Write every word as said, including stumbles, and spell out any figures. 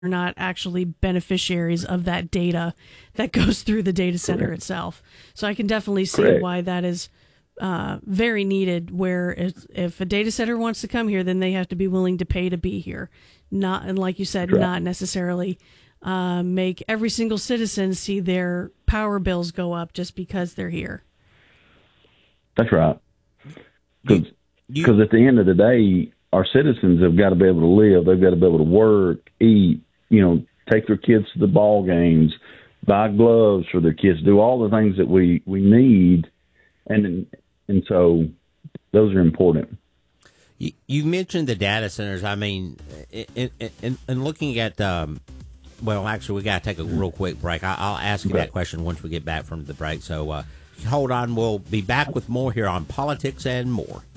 not actually beneficiaries of that data that goes through the data center Correct. Itself. So I can definitely see Correct. Why that is uh, very needed, where if, if a data center wants to come here, then they have to be willing to pay to be here. Not, and like you said, Correct. Not necessarily uh, make every single citizen see their power bills go up just because they're here. That's right. Because at the end of the day, our citizens have got to be able to live. They've got to be able to work, eat, you know, take their kids to the ball games, buy gloves for their kids, do all the things that we, we need. And and so those are important. You, you mentioned the data centers. I mean, in, in, in looking at, um, well, actually, we got to take a real quick break. I, I'll ask you okay. that question once we get back from the break. So uh, hold on. We'll be back with more here on Politics and More.